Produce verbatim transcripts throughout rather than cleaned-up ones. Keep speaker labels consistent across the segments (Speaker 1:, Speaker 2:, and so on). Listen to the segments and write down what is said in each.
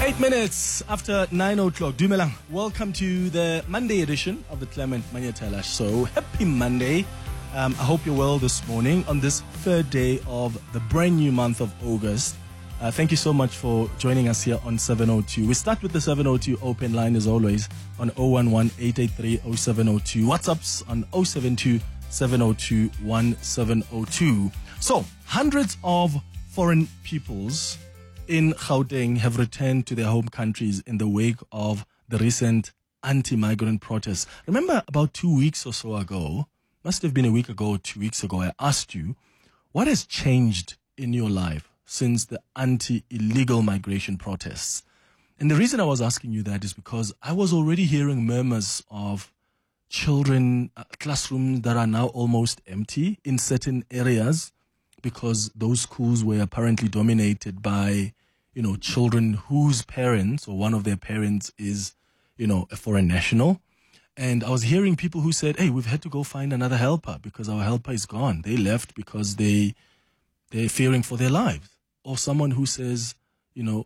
Speaker 1: Eight minutes after nine o'clock. Dumelang. Welcome to the Monday edition of the Clement Manyetela Show. Happy Monday. Um, I hope you're well this morning on this third day of the brand new month of August. Uh, thank you so much for joining us here on seven oh two. We start with the seven oh two open line as always on oh one one, eight eight three, oh seven oh two. WhatsApps on oh seven two, seven oh two, one seven oh two. So, hundreds of foreign peoples in Gauteng have returned to their home countries in the wake of the recent anti-migrant protests. Remember about two weeks or so ago, must have been a week ago or two weeks ago, I asked you, what has changed in your life since the anti-illegal migration protests? And the reason I was asking you that is because I was already hearing murmurs of children, uh, classrooms that are now almost empty in certain areas, because those schools were apparently dominated by, you know, children whose parents or one of their parents is, you know, a foreign national. And I was hearing people who said, hey, we've had to go find another helper because our helper is gone. They left because they, they're fearing for their lives. Or someone who says, you know,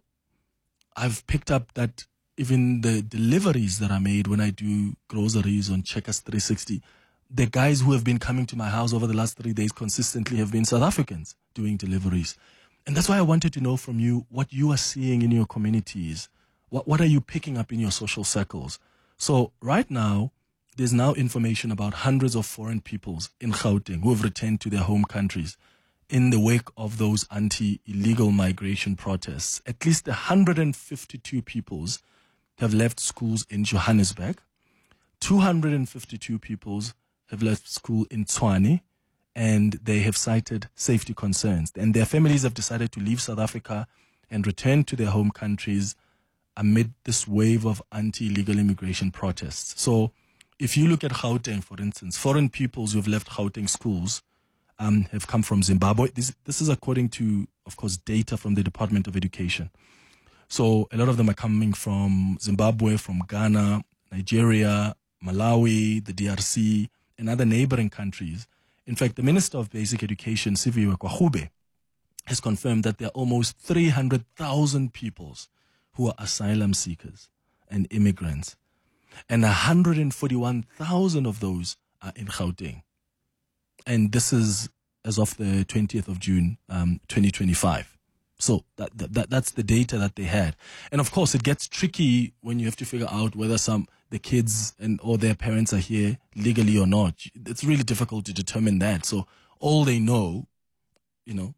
Speaker 1: I've picked up that even the deliveries that are made when I do groceries on Checkers three sixty, the guys who have been coming to my house over the last three days consistently have been South Africans doing deliveries. And that's why I wanted to know from you what you are seeing in your communities. What, what are you picking up in your social circles? So right now, there's now information about hundreds of foreign peoples in Gauteng who have returned to their home countries in the wake of those anti-illegal migration protests. At least one hundred fifty-two peoples have left schools in Johannesburg. two hundred fifty-two peoples have left school in Tshwane, and they have cited safety concerns. And their families have decided to leave South Africa and return to their home countries amid this wave of anti-illegal immigration protests. So if you look at Gauteng, for instance, foreign peoples who have left Gauteng schools um, have come from Zimbabwe. This, this is according to, of course, data from the Department of Education. So a lot of them are coming from Zimbabwe, from Ghana, Nigeria, Malawi, the D R C, and other neighboring countries. In fact, the Minister of Basic Education, Siviwe Kwahube, has confirmed that there are almost three hundred thousand peoples who are asylum seekers and immigrants. And one hundred forty-one thousand of those are in Gauteng. And this is as of the twentieth of June, um, twenty twenty-five. So that, that that's the data that they had. And of course, it gets tricky when you have to figure out whether some the kids and or their parents are here legally or not. It's really difficult to determine that. So all they know, you know,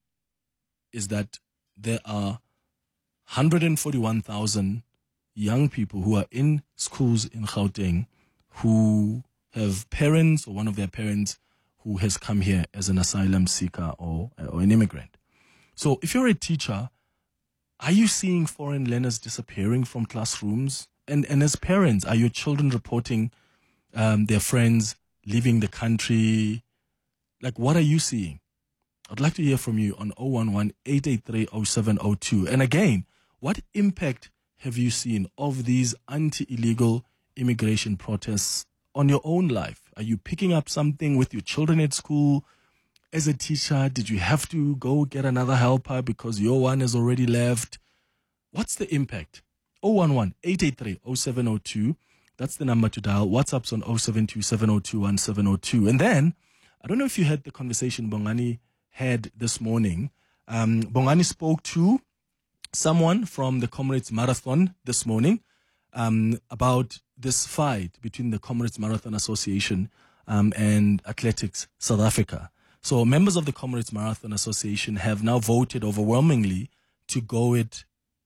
Speaker 1: is that there are one hundred forty-one thousand young people who are in schools in Gauteng who have parents or one of their parents who has come here as an asylum seeker or, or an immigrant. So if you're a teacher, are you seeing foreign learners disappearing from classrooms? And and as parents, are your children reporting um, their friends leaving the country? Like, what are you seeing? I'd like to hear from you on oh one one, eight eight three, oh seven oh two. And again, what impact have you seen of these anti-illegal immigration protests on your own life? Are you picking up something with your children at school? As a teacher, did you have to go get another helper because your one has already left? What's the impact? oh one one, eight eight three, oh seven oh two. That's the number to dial. WhatsApp's on oh seven two, seven oh two, one seven oh two. And then, I don't know if you had the conversation Bongani had this morning. Um, Bongani spoke to someone from the Comrades Marathon this morning um, about this fight between the Comrades Marathon Association um, and Athletics South Africa. So members of the Comrades Marathon Association have now voted overwhelmingly to go it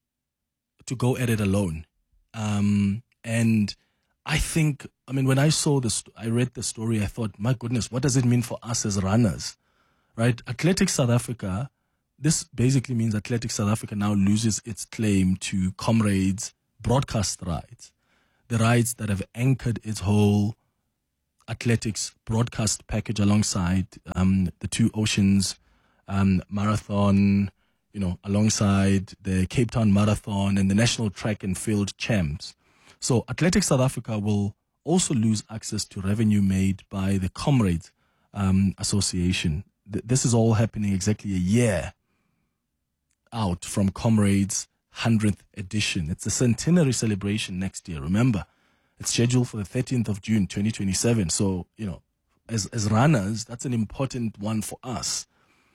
Speaker 1: to go at it alone. Um, and I think, I mean, when I saw this, I read the story, I thought, my goodness, what does it mean for us as runners, right? Athletics South Africa, this basically means Athletics South Africa now loses its claim to Comrades broadcast rights, the rights that have anchored its whole athletics broadcast package alongside um, the Two Oceans um, Marathon, you know, alongside the Cape Town Marathon and the National Track and Field Champs. So Athletics South Africa will also lose access to revenue made by the Comrades um, Association. Th- this is all happening exactly a year out from Comrades hundredth edition. It's a centenary celebration next year. Remember, it's scheduled for the thirteenth of June, twenty twenty-seven. So, you know, as, as runners, that's an important one for us.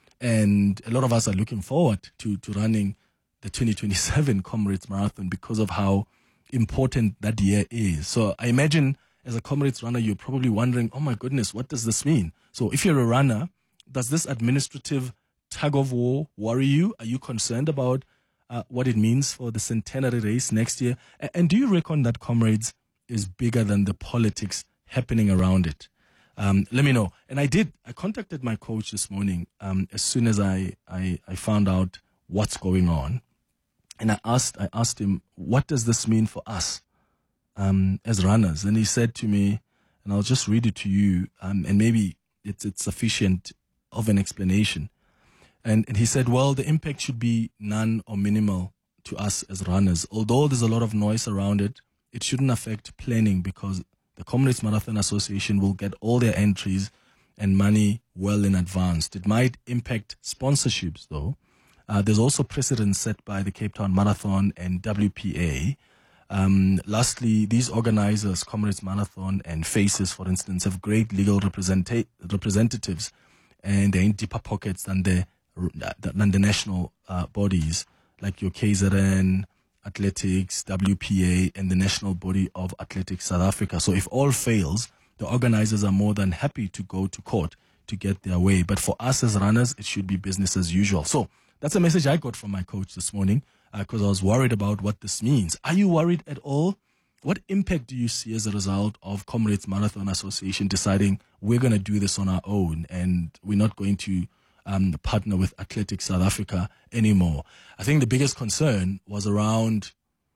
Speaker 1: And a lot of us are looking forward to, to running the twenty twenty-seven Comrades Marathon because of how important that year is. So I imagine as a Comrades runner, you're probably wondering, oh my goodness, what does this mean? So if you're a runner, does this administrative tug of war worry you? Are you concerned about uh, what it means for the centenary race next year? And, and do you reckon that Comrades is bigger than the politics happening around it? Um, let me know. And I did, I contacted my coach this morning um, as soon as I, I, I found out what's going on. And I asked, I asked him, what does this mean for us um, as runners? And he said to me, and I'll just read it to you, um, and maybe it's, it's sufficient of an explanation. And, and he said, well, the impact should be none or minimal to us as runners. Although there's a lot of noise around it, it shouldn't affect planning because the Comrades Marathon Association will get all their entries and money well in advance. It might impact sponsorships, though. Uh, there's also precedents set by the Cape Town Marathon and W P A. Um, lastly, these organizers, Comrades Marathon and FACES, for instance, have great legal representa- representatives, and they're in deeper pockets than the than the national uh, bodies like your K Z N, Athletics, W P A, and the National Body of Athletics South Africa. So if all fails, the organizers are more than happy to go to court to get their way. But for us as runners, it should be business as usual. So that's a message I got from my coach this morning because uh, I was worried about what this means. Are you worried at all? What impact do you see as a result of Comrades Marathon Association deciding we're going to do this on our own and we're not going to um, partner with Athletics South Africa anymore? I think the biggest concern was around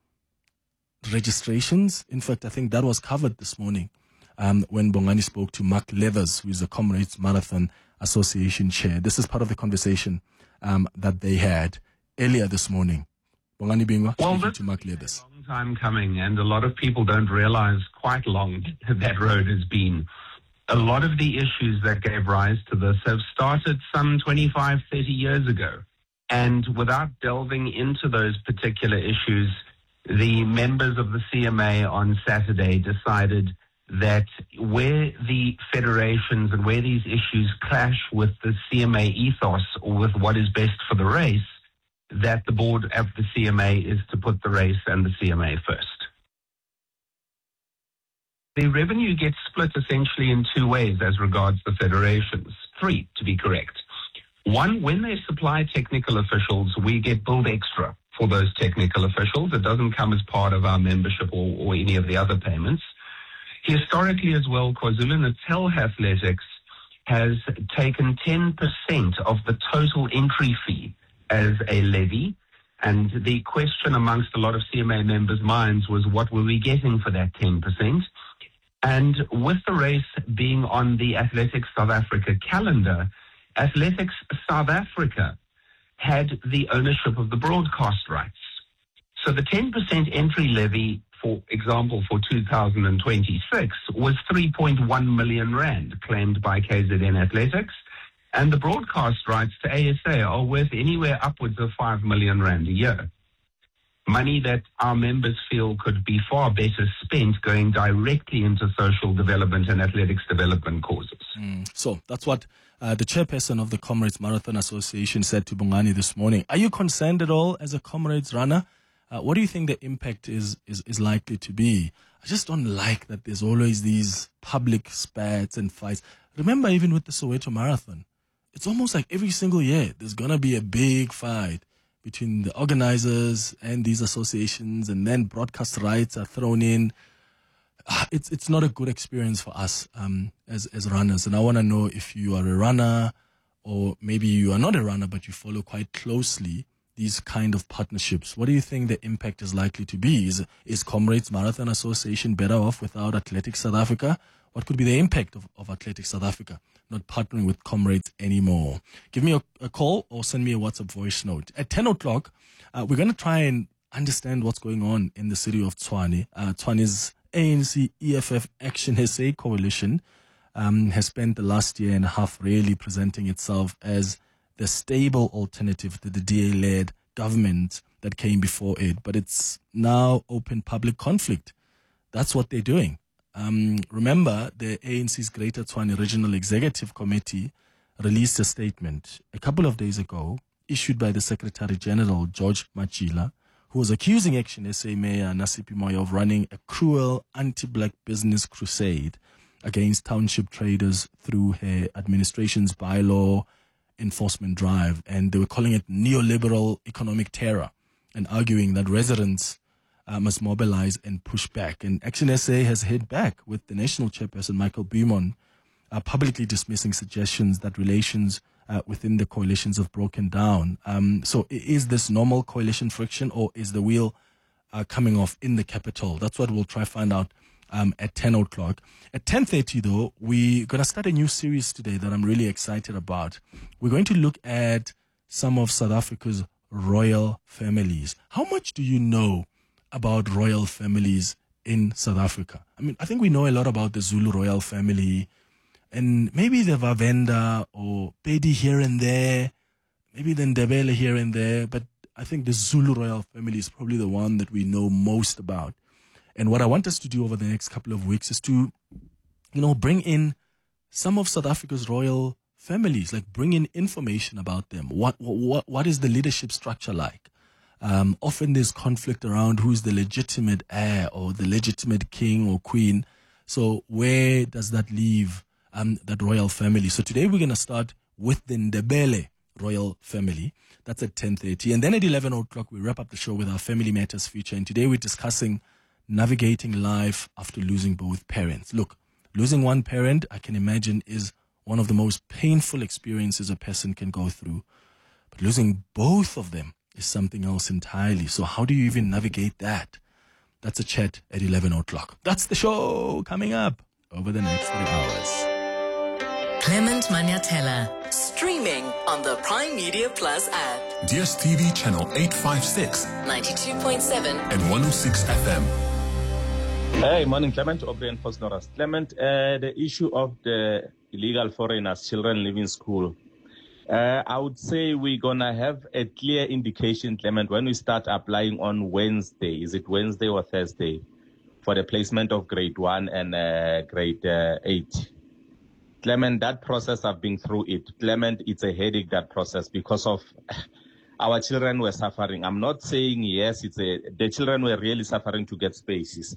Speaker 1: registrations. In fact, I think that was covered this morning um, when Bongani spoke to Mark Leathers, who is the Comrades Marathon Association chair. This is part of the conversation um, that they had earlier this morning. Bongani Bingwa,
Speaker 2: well,
Speaker 1: speaking to Mark Leathers.
Speaker 2: A long time coming, and a lot of people don't realize quite long that road has been. A lot of the issues that gave rise to this have started some twenty-five, thirty years ago. And without delving into those particular issues, the members of the C M A on Saturday decided that where the federations and where these issues clash with the C M A ethos or with what is best for the race, that the board of the C M A is to put the race and the C M A first. The revenue gets split essentially in two ways as regards the federations. Three, to be correct. One, when they supply technical officials, we get billed extra for those technical officials. It doesn't come as part of our membership or, or any of the other payments. Historically as well, KwaZulu-Natal Athletics has taken ten percent of the total entry fee as a levy. And the question amongst a lot of C M A members' minds was, what were we getting for that ten percent? And with the race being on the Athletics South Africa calendar, Athletics South Africa had the ownership of the broadcast rights. So the ten percent entry levy, for example, for two thousand twenty-six was three point one million rand claimed by K Z N Athletics. And the broadcast rights to A S A are worth anywhere upwards of five million rand a year. Money that our members feel could be far better spent going directly into social development and athletics development causes.
Speaker 1: Mm. So that's what uh, the chairperson of the Comrades Marathon Association said to Bongani this morning. Are you concerned at all as a Comrades runner? Uh, what do you think the impact is, is, is likely to be? I just don't like that there's always these public spats and fights. Remember, even with the Soweto Marathon, it's almost like every single year there's going to be a big fight between the organizers and these associations, and then broadcast rights are thrown in. Uh, it's it's not a good experience for us um, as, as runners. And I want to know if you are a runner, or maybe you are not a runner, but you follow quite closely these kind of partnerships. What do you think the impact is likely to be? Is, is Comrades Marathon Association better off without Athletics South Africa? What could be the impact of, of Athletics South Africa not partnering with Comrades anymore? Give me a, a call or send me a WhatsApp voice note. At ten o'clock, uh, we're going to try and understand what's going on in the city of Tshwane. Uh, Tshwane's A N C E F F Action S A coalition um, has spent the last year and a half really presenting itself as the stable alternative to the D A-led government that came before it, but it's now open public conflict. That's what they're doing. Um, remember, the A N C's Greater Tshwane Regional Executive Committee released a statement a couple of days ago, issued by the Secretary General, George Machila, who was accusing Action S A Mayor Nasipi Moyo of running a cruel anti-black business crusade against township traders through her administration's bylaw enforcement drive. And they were calling it neoliberal economic terror and arguing that residents uh, must mobilize and push back. And Action S A has hit back with the national chairperson, Michael Beamon, uh, publicly dismissing suggestions that relations uh, within the coalitions have broken down. Um, so is this normal coalition friction, or is the wheel uh, coming off in the capital? That's what we'll try find out um, at ten o'clock. At ten thirty, though, we're going to start a new series today that I'm really excited about. We're going to look at some of South Africa's royal families. How much do you know about royal families in South Africa? I mean, I think we know a lot about the Zulu royal family, and maybe the Vavenda or Pedi here and there, maybe the Ndebele here and there, but I think the Zulu royal family is probably the one that we know most about. And what I want us to do over the next couple of weeks is to, you know, bring in some of South Africa's royal families, like bring in information about them. What what what is the leadership structure like? Um, often there's conflict around who's the legitimate heir or the legitimate king or queen. So where does that leave um, that royal family? So today we're going to start with the Ndebele royal family. That's at ten thirty. And then at eleven o'clock, we wrap up the show with our Family Matters feature. And today we're discussing navigating life after losing both parents. Look, losing one parent, I can imagine, is one of the most painful experiences a person can go through. But losing both of them is something else entirely. So how do you even navigate that? That's a chat at eleven o'clock. That's the show coming up over the next three hours.
Speaker 3: Clement Manyatela, streaming on the Prime Media Plus app.
Speaker 4: D S T V channel eight fifty-six,
Speaker 3: ninety-two point seven
Speaker 4: and one oh six F M.
Speaker 5: Hey, morning, Clement O'Brien, Fosnoras. Clement, uh, the issue of the illegal foreigners, children leaving school. Uh, I would say we're going to have a clear indication, Clement, when we start applying on Wednesday. Is it Wednesday or Thursday? For the placement of grade one and uh, grade uh, eight. Clement, that process, I've been through it. Clement, it's a headache, that process, because of our children were suffering. I'm not saying yes, it's a, the children were really suffering to get spaces.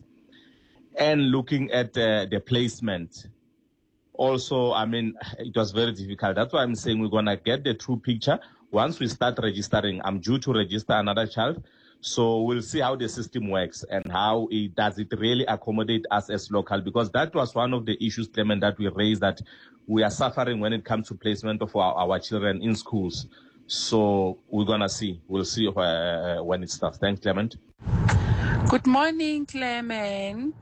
Speaker 5: And looking at uh, the placement, also, I mean, it was very difficult. That's why I'm saying we're going to get the true picture. Once we start registering, I'm due to register another child. So we'll see how the system works and how it does it really accommodate us as local, because that was one of the issues, Clement, that we raised, that we are suffering when it comes to placement of our, our children in schools. So we're going to see. We'll see uh, when it starts. Thanks, Clement.
Speaker 6: Good morning, Clement.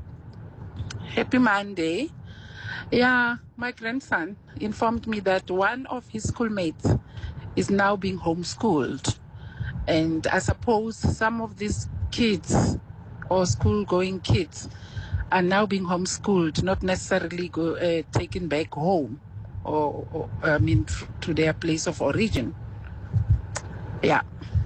Speaker 6: Happy Monday. Yeah, my grandson informed me that one of his schoolmates is now being homeschooled. And I suppose some of these kids or school-going kids are now being homeschooled, not necessarily go, uh, taken back home or, or I mean, to their place of origin. Yeah.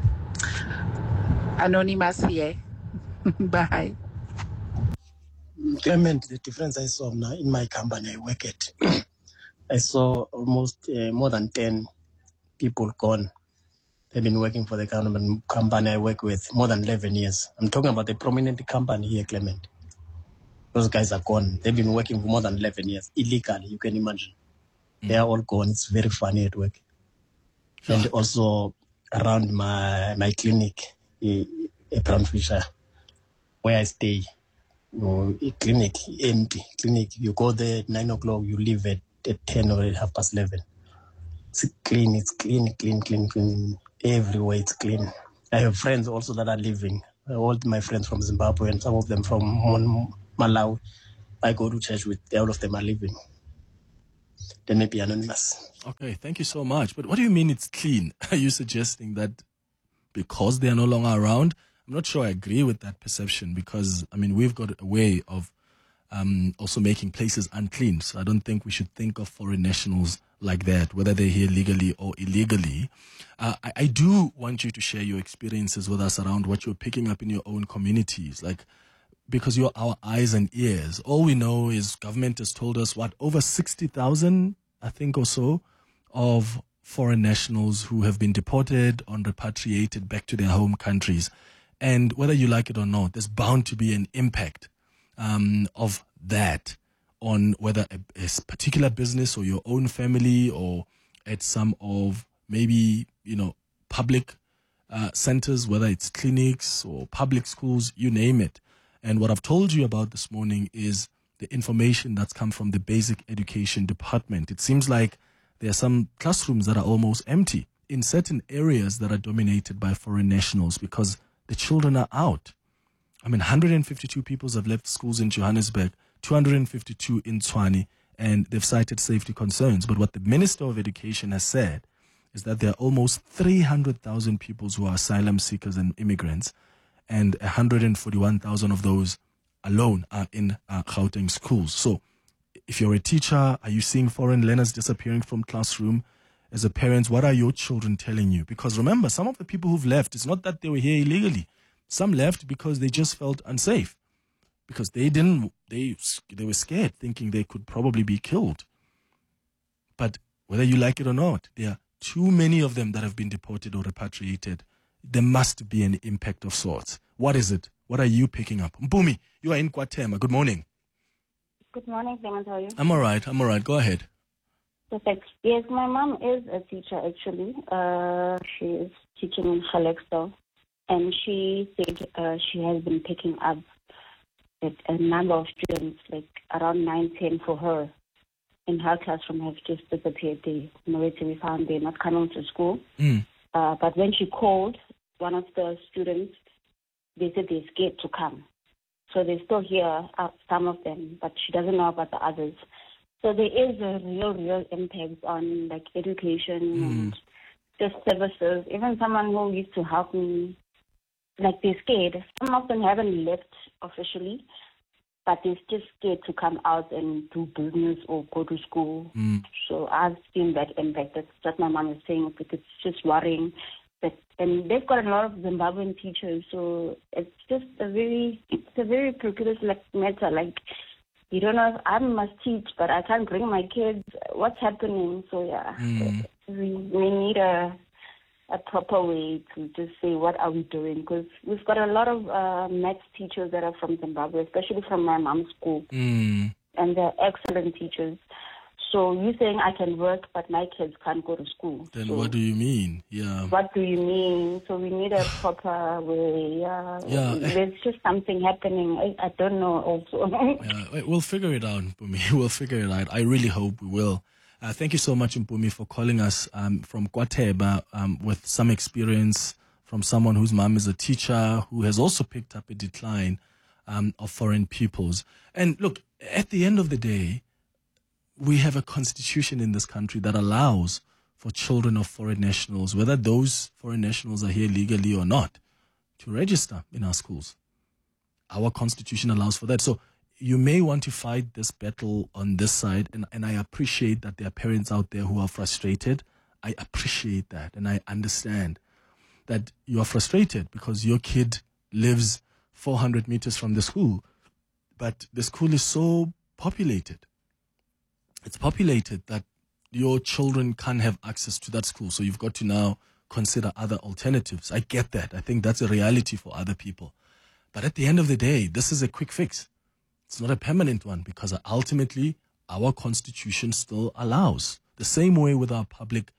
Speaker 6: Anonymous here. Bye.
Speaker 7: Clement, the difference I saw now in my company I work at, I saw almost uh, more than ten people gone. They've been working for the government company I work with more than eleven years. I'm talking about the prominent company here, Clement. Those guys are gone. They've been working for more than eleven years, illegally, you can imagine. Mm. They are all gone. It's very funny at work. Sure. And also around my my clinic, a, a Brown Fisher, where I stay, you know, a clinic, empty clinic. You go there at nine o'clock, you leave at, at ten or at half past eleven. It's clean, it's clean, clean, clean, clean. Everywhere it's clean. I have friends also that are living. All my friends from Zimbabwe and some of them from Malawi. I go to church with, all of them are living. They may be anonymous.
Speaker 1: Okay, thank you so much. But what do you mean it's clean? Are you suggesting that because they are no longer around? I'm not sure I agree with that perception, because, I mean, we've got a way of um, also making places unclean. So I don't think we should think of foreign nationals like that, whether they're here legally or illegally. Uh, I, I do want you to share your experiences with us around what you're picking up in your own communities, like, because you're our eyes and ears. All we know is government has told us, what, over sixty thousand, I think, or so, of foreign nationals who have been deported or repatriated back to their home countries. And whether you like it or not, there's bound to be an impact um, of that on whether a, a particular business or your own family or at some of maybe, you know, public uh, centers, whether it's clinics or public schools, you name it. And what I've told you about this morning is the information that's come from the Basic Education Department. It seems like there are some classrooms that are almost empty in certain areas that are dominated by foreign nationals because the children are out. I mean, one hundred fifty-two people have left schools in Johannesburg, two hundred fifty-two in Tshwane, and they've cited safety concerns. But what the Minister of Education has said is that there are almost three hundred thousand people who are asylum seekers and immigrants, and one hundred forty-one thousand of those alone are in uh, Gauteng schools. So if you're a teacher, are you seeing foreign learners disappearing from classroom? As a parent, what are your children telling you? Because remember, some of the people who've left, it's not that they were here illegally. Some left because they just felt unsafe, because they didn't, they, they were scared, thinking they could probably be killed. But whether you like it or not, there are too many of them that have been deported or repatriated. There must be an impact of sorts. What is it? What are you picking up? Mpumi, you are in KwaThema. Good morning.
Speaker 8: Good morning, Clement. How are you?
Speaker 1: I'm all right. I'm all right. Go ahead.
Speaker 8: Perfect. Yes, my mom is a teacher, actually. Uh, she is teaching in Galexdorp, and she said uh, she has been picking up that a number of students, like around nine, ten for her, in her classroom have just disappeared. They nowhere to be found. They're not coming to school.
Speaker 1: Mm.
Speaker 8: Uh, but when she called one of the students, they said they're scared to come. So they're still here, uh, some of them, but she doesn't know about the others. So there is a real, real impact on like education
Speaker 1: Mm.
Speaker 8: and just services. Even someone who used to help me, like they're scared. Some of them haven't left officially, but they're just scared to come out and do business or go to school.
Speaker 1: Mm.
Speaker 8: So I've seen that impact. That's what my mom is saying. It's just worrying. That, and they've got a lot of Zimbabwean teachers, so it's just a very, it's a very precarious like matter. Like, you don't know if I must teach, but I can't bring my kids. What's happening? So yeah,
Speaker 1: Mm.
Speaker 8: we we need a a proper way to just say what are we doing, because we've got a lot of uh, maths teachers that are from Zimbabwe, especially from my mom's school,
Speaker 1: Mm.
Speaker 8: and they're excellent teachers. So you're saying I can work, but my kids can't go to school.
Speaker 1: Then
Speaker 8: so
Speaker 1: what do you mean? Yeah.
Speaker 8: what do you mean? So we need a proper way. Yeah,
Speaker 1: Yeah.
Speaker 8: There's just something happening. I, I don't know also.
Speaker 1: Yeah, wait, we'll figure it out, Mpumi. We'll figure it out. I really hope we will. Uh, thank you so much, Mpumi, for calling us um, from KwaThema um, with some experience from someone whose mom is a teacher who has also picked up a decline um, of foreign pupils. And look, at the end of the day, we have a constitution in this country that allows for children of foreign nationals, whether those foreign nationals are here legally or not, to register in our schools. Our constitution allows for that. So you may want to fight this battle on this side, and, and I appreciate that there are parents out there who are frustrated. I appreciate that, and I understand that you are frustrated because your kid lives four hundred meters from the school, but the school is so populated. It's populated that your children can't have access to that school. So you've got to now consider other alternatives. I get that. I think that's a reality for other people. But at the end of the day, this is a quick fix. It's not a permanent one, because ultimately our constitution still allows. The same way with our public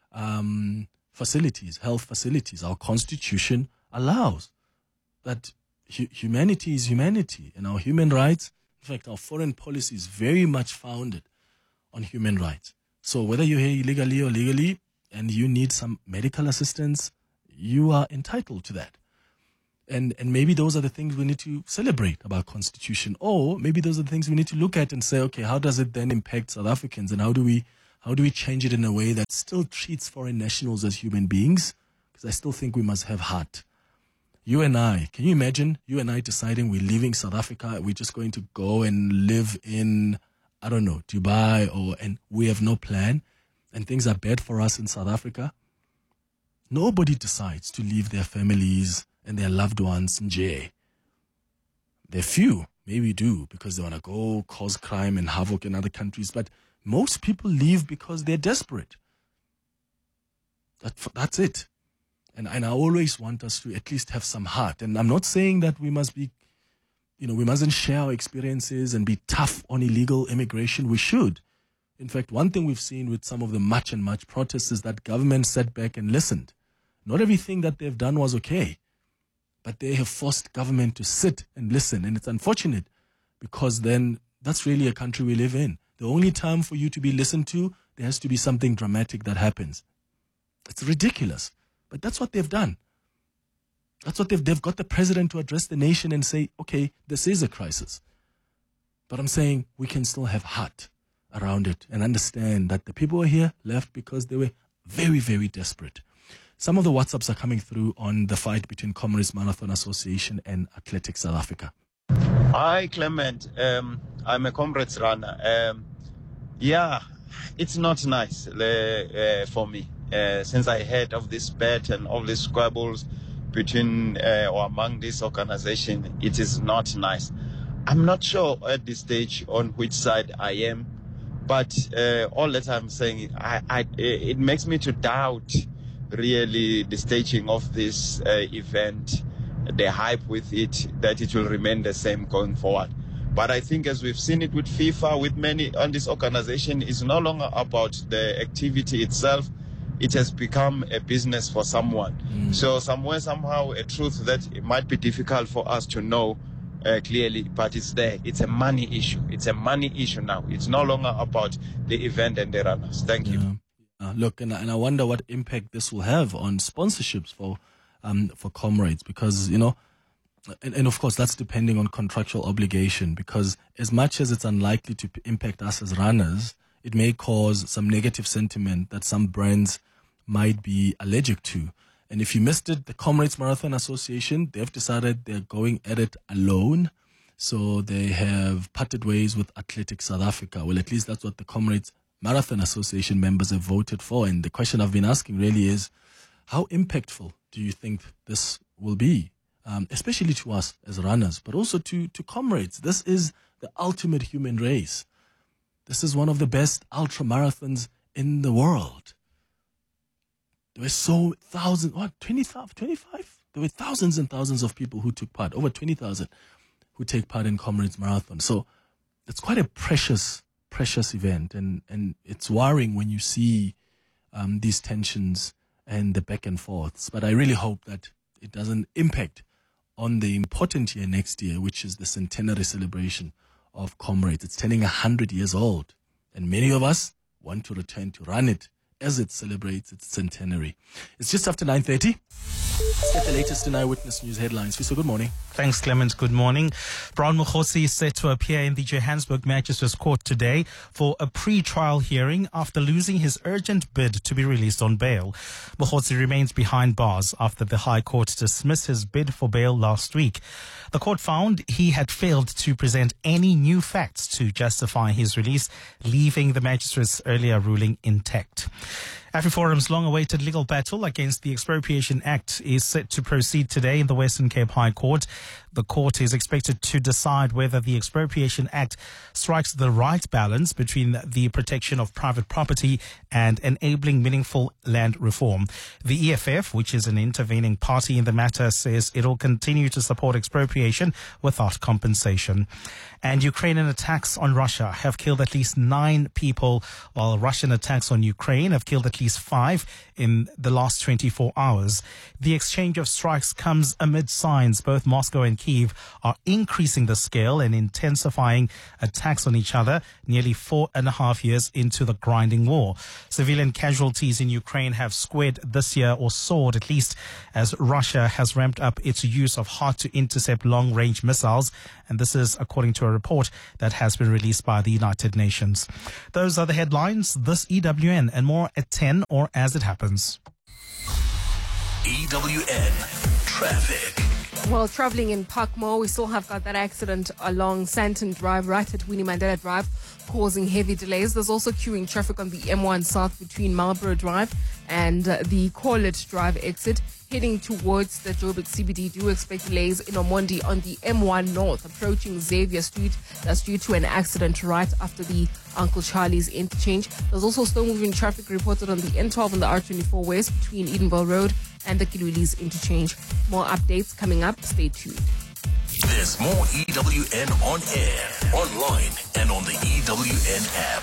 Speaker 1: um, facilities, health facilities, our constitution allows that hu- humanity is humanity, and our human rights, in fact, our foreign policy is very much founded on human rights. So whether you're here illegally or legally and you need some medical assistance, you are entitled to that. And and maybe those are the things we need to celebrate about Constitution, or maybe those are the things we need to look at and say, okay, how does it then impact South Africans, and how do we how do we change it in a way that still treats foreign nationals as human beings? Because I still think we must have heart. You and I, can you imagine you and I deciding we're leaving South Africa, we're just going to go and live in, I don't know, Dubai, or and we have no plan? and things are bad for us in South Africa, nobody decides to leave their families and their loved ones in jail. They're few, maybe do, because they want to go cause crime and havoc in other countries. But most people leave because they're desperate. That, that's it. And, and I always want us to at least have some heart. And I'm not saying that we must be, you know, we mustn't share our experiences and be tough on illegal immigration. We should. In fact, one thing we've seen with some of the much and much protests is that government sat back and listened. Not everything that they've done was okay, but they have forced government to sit and listen. And it's unfortunate because then that's really a country we live in. The only time for you to be listened to, there has to be something dramatic that happens. It's ridiculous, but that's what they've done. That's what they've, they've got the president to address the nation and say, okay, this is a crisis. But I'm saying we can still have heart around it and understand that the people were here left because they were very, very desperate. Some of the WhatsApps are coming through on the fight between Comrades Marathon Association and Athletics South Africa.
Speaker 9: Hi, Clement. Um, I'm a Comrades runner. Um, yeah, it's not nice uh, uh, for me. Uh, since I heard of this bet and all these squabbles between uh, or among this organization, it is not nice. I'm not sure at this stage on which side I am, but uh, all that I'm saying, I, I, it makes me to doubt really the staging of this uh, event, the hype with it, that it will remain the same going forward. But I think as we've seen it with FIFA, with many on this organization, it's no longer about the activity itself. It has become a business for someone. Mm. So somewhere, somehow, a truth that it might be difficult for us to know uh, clearly, but it's there. It's a money issue. It's a money issue now. It's no longer about the event and the runners. Thank you.
Speaker 1: Yeah. Uh, look, and, and I wonder what impact this will have on sponsorships for um for Comrades, because, you know, and, and of course that's depending on contractual obligation, because as much as it's unlikely to impact us as runners, it may cause some negative sentiment that some brands might be allergic to. And if you missed it, the Comrades Marathon Association, they've decided they're going at it alone. So they have parted ways with Athletics South Africa. Well, at least that's what the Comrades Marathon Association members have voted for. And the question I've been asking really is, how impactful do you think this will be, um, especially to us as runners, but also to, to comrades? This is the ultimate human race. This is one of the best ultra marathons in the world. There were so thousands, what, twenty, twenty-five? There were thousands and thousands of people who took part, over twenty thousand who take part in Comrades Marathon. So it's quite a precious, precious event. And, and it's worrying when you see um, these tensions and the back and forths. But I really hope that it doesn't impact on the important year next year, which is the centenary celebration of Comrades. It's turning one hundred years old, and many of us want to return to run it as it celebrates its centenary. It's just after nine thirty. Let's get the latest in Eyewitness News headlines. So good morning.
Speaker 10: Thanks, Clement. Good morning. Brown Mokhosi is set to appear in the Johannesburg Magistrates Court today for a pre-trial hearing after losing his urgent bid to be released on bail. Mokhosi remains behind bars after the High Court dismissed his bid for bail last week. The court found he had failed to present any new facts to justify his release, leaving the magistrate's earlier ruling intact. AfriForum's long-awaited legal battle against the Expropriation Act is set to proceed today in the Western Cape High Court. The court is expected to decide whether the Expropriation Act strikes the right balance between the protection of private property and enabling meaningful land reform. The E F F, which is an intervening party in the matter, says it will continue to support expropriation without compensation. And Ukrainian attacks on Russia have killed at least nine people, while Russian attacks on Ukraine have killed at least five in the last twenty-four hours. The exchange of strikes comes amid signs both Moscow and Kyiv are increasing the scale and intensifying attacks on each other nearly four and a half years into the grinding war. Civilian casualties in Ukraine have squared this year, or soared at least, as Russia has ramped up its use of hard-to-intercept long-range missiles, and this is according to a report that has been released by the United Nations. Those are the headlines. This E W N and more at ten or as it happens.
Speaker 4: E W N Traffic.
Speaker 11: Well, traveling in Parkmore, we still have got that accident along Santon Drive, right at Winnie Mandela Drive, causing heavy delays. There's also queuing traffic on the M one South between Marlborough Drive and uh, the Corlett Drive exit. Heading towards the Joburg C B D, do expect delays in Omondi on the M one North, approaching Xavier Street. That's due to an accident right after the Uncle Charlie's interchange. There's also slow-moving traffic reported on the N twelve and the R twenty-four West between Edenville Road and the Kilwilis interchange. More updates coming up. Stay tuned.
Speaker 12: There's more E W N on air, online, and on the E W N app.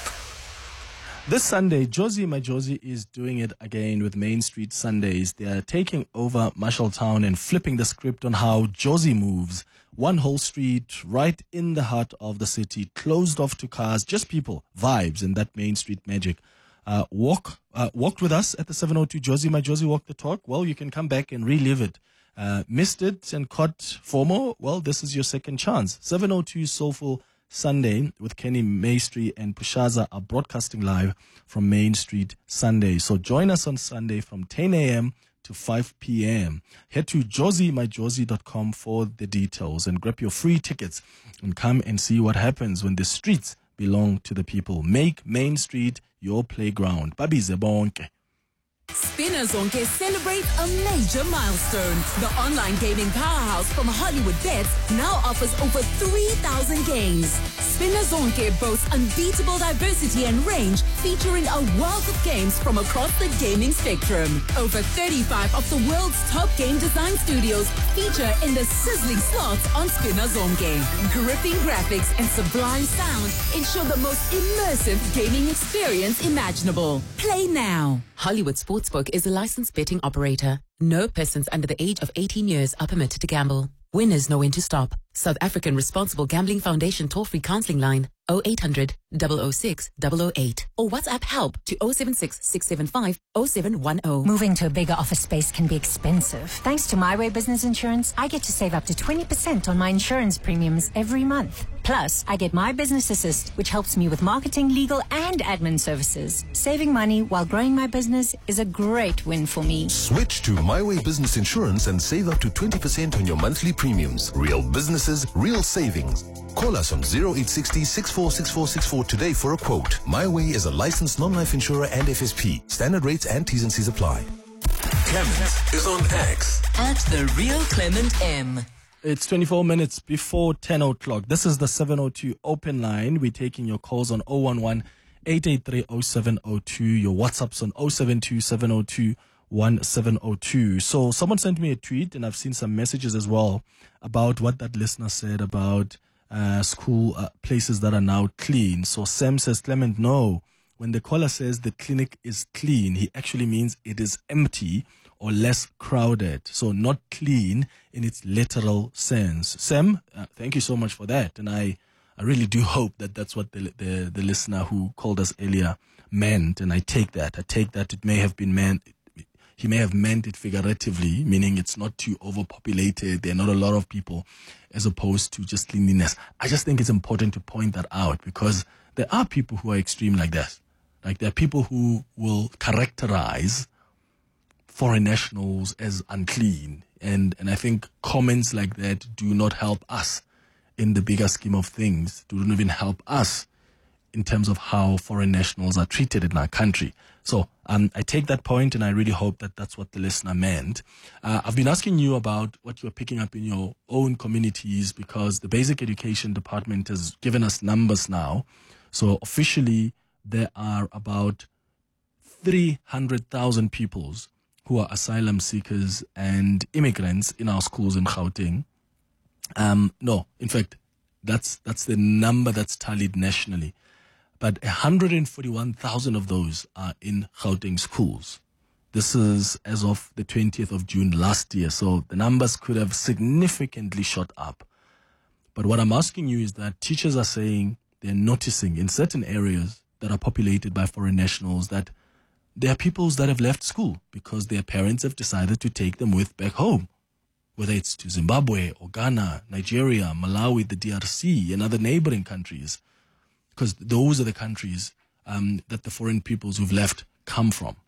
Speaker 1: This Sunday, Josie My Josie is doing it again with Main Street Sundays. They are taking over Marshalltown and flipping the script on how Josie moves. One whole street right in the heart of the city, closed off to cars, just people, vibes, and that Main Street magic. Uh, walk, uh, walked with us at the seven oh two Josie My Josie Walk the Talk. Well, you can come back and relive it. Uh, missed it and caught FOMO? Well, this is your second chance. seven oh two Soulful Sunday with Kenny Maestri and Pushaza are broadcasting live from Main Street Sunday. So join us on Sunday from ten a.m. to five p.m. Head to josie my josie dot com for the details and grab your free tickets and come and see what happens when the streets belong to the people. Make Main Street your playground. Babize bonke.
Speaker 13: Spinazonke celebrates a major milestone. The online gaming powerhouse from Hollywood Bets now offers over three thousand games. Spinazonke boasts unbeatable diversity and range, featuring a wealth of games from across the gaming spectrum. Over thirty-five of the world's top game design studios feature in the sizzling slots on Spinazonke. Gripping graphics and sublime sound ensure the most immersive gaming experience imaginable. Play now. Hollywood Sportsbook is a licensed betting operator. No persons under the age of eighteen years are permitted to gamble. Winners know when to stop. South African Responsible Gambling Foundation toll-free counseling line oh eight hundred, double oh six, double oh eight or WhatsApp help to oh seven six, six seven five, oh seven one oh.
Speaker 14: Moving to a bigger office space can be expensive. Thanks to My Way Business Insurance, I get to save up to twenty percent on my insurance premiums every month. Plus, I get My Business Assist, which helps me with marketing, legal, and admin services. Saving money while growing my business is a great win for me.
Speaker 12: Switch to My Way Business Insurance and save up to twenty percent on your monthly premiums. Real businesses, real savings. Call us on oh eight six oh, six four six four six four today for a quote. My Way is a licensed non-life insurer and F S P. Standard rates and T's and C's apply. Clement is on X.
Speaker 3: At The Real Clement M.
Speaker 1: It's twenty-four minutes before ten o'clock. This is the seven oh two open line. We're taking your calls on oh one one, eight eight three, oh seven oh two. Your WhatsApps on oh seven two, seven oh two, one seven oh two. So someone sent me a tweet, and I've seen some messages as well about what that listener said about uh, school uh, places that are now clean. So Sam says, Clement, no. When the caller says the clinic is clean, he actually means it is empty or less crowded. So not clean in its literal sense. Sam, uh, thank you so much for that. And I, I really do hope that that's what the, the, the listener who called us earlier meant. And I take that. I take that it may have been meant, he may have meant it figuratively, meaning it's not too overpopulated. There are not a lot of people as opposed to just cleanliness. I just think it's important to point that out because there are people who are extreme like that. Like there are people who will characterize foreign nationals as unclean. And, and I think comments like that do not help us in the bigger scheme of things, do not even help us in terms of how foreign nationals are treated in our country. So um, I take that point and I really hope that that's what the listener meant. Uh, I've been asking you about what you're picking up in your own communities because the Basic Education Department has given us numbers now. So officially there are about three hundred thousand pupils who are asylum seekers and immigrants in our schools in Gauteng. Um, no, in fact, that's that's the number that's tallied nationally. But one hundred forty-one thousand of those are in Gauteng schools. This is as of the twentieth of June last year. So the numbers could have significantly shot up. But what I'm asking you is that teachers are saying they're noticing in certain areas that are populated by foreign nationals that there are peoples that have left school because their parents have decided to take them with back home, whether it's to Zimbabwe or Ghana, Nigeria, Malawi, the D R C, and other neighboring countries, because those are the countries um, that the foreign peoples who've left come from.